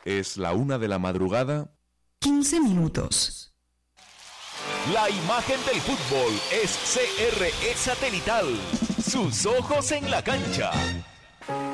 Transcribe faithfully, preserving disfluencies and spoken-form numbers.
Es la una de la madrugada. quince minutos. La imagen del fútbol es C R E Satelital. Sus ojos en la cancha.